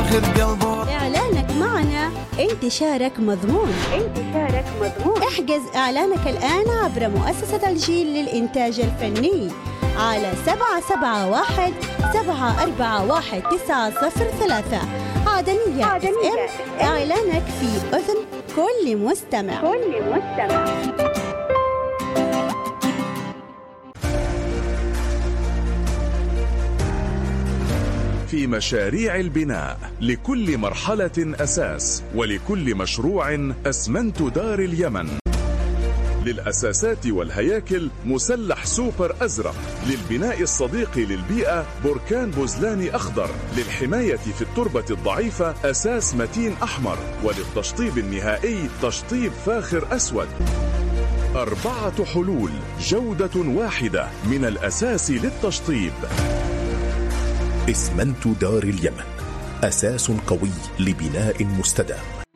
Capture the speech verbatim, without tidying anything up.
واخذ قلبه. إعلانك معنا انتشارك مضمون. انتشارك مضمون. احجز إعلانك الآن عبر مؤسسة الجيل للإنتاج الفني على سبعة سبعة واحد سبعة أربعة واحد تسعة صفر ثلاثة. عدنية, عدنية. إعلانك في أذن كل مستمع. كل مستمع. في مشاريع البناء لكل مرحلة أساس، ولكل مشروع أسمنت دار اليمن. للأساسات والهياكل مسلح سوبر أزرق، للبناء الصديق للبيئة بركان بوزلاني أخضر، للحماية في التربة الضعيفة أساس متين أحمر، وللتشطيب النهائي تشطيب فاخر أسود. أربعة حلول، جودة واحدة من الأساس للتشطيب. اسمنت دار اليمن، أساس قوي لبناء مستدام.